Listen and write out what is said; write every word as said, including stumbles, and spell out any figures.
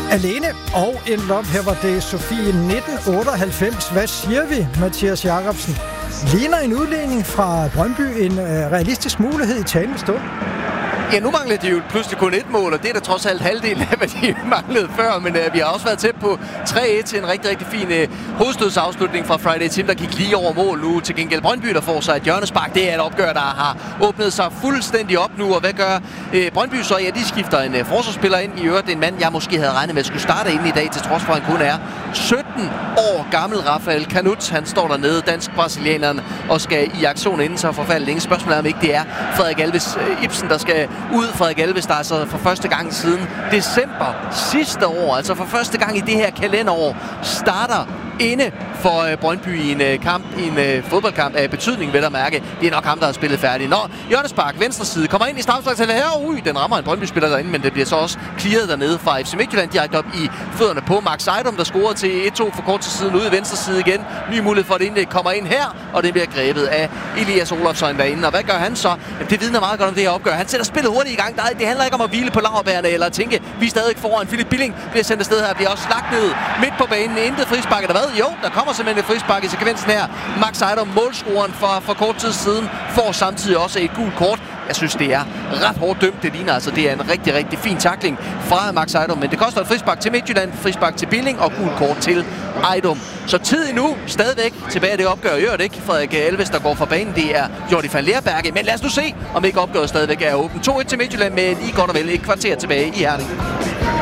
Alene og en lop. Her var det Sofie nitten otteoghalvfems. Hvad siger vi, Mathias Jacobsen? Ligner en udligning fra Brøndby en øh, realistisk mulighed i talende stund? Ja, nu mangler de jo pludselig kun et mål, og det er da trods alt halvdelen af, hvad de manglede før. Men øh, vi har også været tæt på tre et til en rigtig, rigtig fin øh, hovedstødsafslutning fra Friday Tim, der gik lige over mål nu. Til gengæld Brøndby, der får sig et hjørnespark. Det er et opgør, der har åbnet sig fuldstændig op nu. Og hvad gør øh, Brøndby så? Ja, de skifter en øh, forsvarsspiller ind. I øvrigt det er en mand, jeg måske havde regnet med at skulle starte ind i dag, til trods for, at han kun er sytten år gammel. Rafael Canut, han står dernede, dansk-brasilianeren, og skal i aktion inden så forfærdeligt. Ingen spørgsmål er, om ikke det er Frederik Alves øh, Ibsen, der skal ud. Frederik Alves, der altså for første gang siden december sidste år, altså for første gang i det her kalenderår, starter inde for øh, Brøndby i en øh, kamp, i en øh, fodboldkamp af betydning, vil der mærke. Det er nok ham, der har spillet færdig. Når hjørnespark, venstre side, kommer ind i straffesparksfeltet her, ui, den rammer en Brøndby-spiller derinde, men det bliver så også clearet dernede fra F C Midtjylland direkte op i fødderne på Max Ejdom, der scorede til et to for kort til siden ude i venstre side igen. Ny mulighed for, at det indlæg kommer ind her, og det bliver grebet af Elias Olofsson derinde. Og hvad gør han så? Jamen, det vidner meget godt om det her opgør. Han sætter spillet hurtigt i gang. Der er, det handler ikke om at hvile på laurbærene eller at tænke, vi er stadig foran. Philip Billing bliver sendt afsted her, bliver også slagt ned midt på banen. Intet frispark eller hvad? Jo, der kommer simpelthen et frispark i sekvensen her. Max Ejdom, målscoren for, for kort tid siden, får samtidig også et gult kort. Jeg synes, det er ret hårdt dømt. Det ligner altså, det er en rigtig, rigtig fin tackling fra Max Ejdom. Men det koster et frispark til Midtjylland, frispark til Billing og gult kort til Ejdom. Så tid endnu, stadigvæk tilbage af det opgør. Gør det ikke Frederik Alves, der går fra banen. Det er Jordi van Leerberge. Men lad os nu se, om ikke opgøret stadigvæk er åbent. to et til Midtjylland med lige godt og vel et kvarter tilbage i Herning.